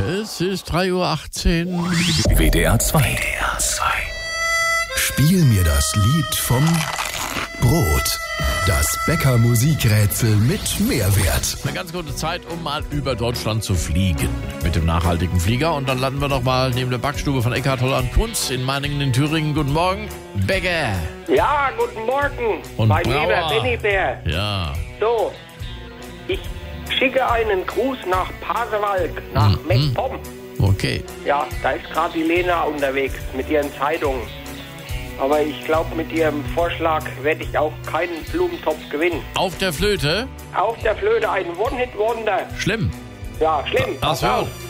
Es ist 3:18 Uhr. WDR 2. Spiel mir das Lied vom Brot. Das Bäcker-Musikrätsel mit Mehrwert. Eine ganz gute Zeit, um mal über Deutschland zu fliegen. Mit dem nachhaltigen Flieger. Und dann landen wir doch mal neben der Backstube von Eckhard Holland Kunz in Meiningen in Thüringen. Guten Morgen, Bäcker. Ja, guten Morgen, Und mein Brauer. lieber Bennybär. Ja. So, ich schicke einen Gruß nach Pasewalk, nach MacPom. Okay. Ja, da ist gerade die Lena unterwegs mit ihren Zeitungen. Aber ich glaube, mit ihrem Vorschlag werde ich auch keinen Blumentopf gewinnen. Auf der Flöte? Auf der Flöte ein One-Hit-Wonder. Schlimm. Ja, schlimm. Ach Pass so. auf.